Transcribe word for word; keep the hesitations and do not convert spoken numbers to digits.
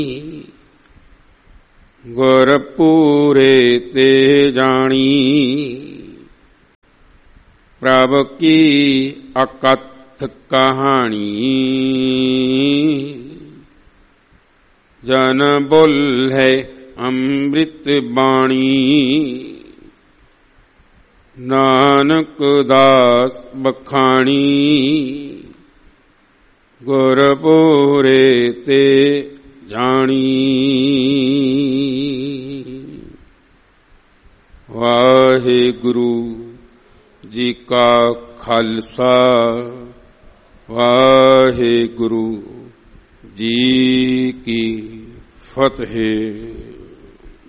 ਗੁਰ ਪੂਰੇ ਤੇ ਜਾਣੀ। ਪ੍ਰਭ ਕੀ ਅਕਥ ਕਹਾਣੀ। ਜਨ ਬੋਲੇ ਅੰਮ੍ਰਿਤ ਬਾਣੀ। ਨਾਨਕ ਦਾਸ ਬਖਾਣੀ। ਗੁਰ ਪੂਰੇ ਤੇ ਜਾਣੀ। ਵਾਹਿਗੁਰੂ ਜੀ ਕਾ ਖਾਲਸਾ, ਵਾਹਿਗੁਰੂ ਜੀ ਕੀ ਫਤਿਹ।